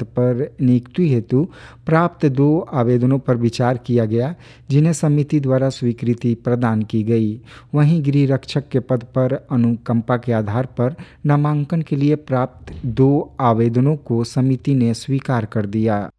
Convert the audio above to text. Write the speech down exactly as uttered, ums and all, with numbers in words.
पर नियुक्ति हेतु प्राप्त दो आवेदनों पर विचार किया गया, जिन्हें समिति द्वारा स्वीकृति प्रदान की गई। वहीं गृह रक्षक के पद पर अनुकंपा के आधार पर नामांकन के लिए प्राप्त दो आवेदनों को समिति ने स्वीकार कर दिया।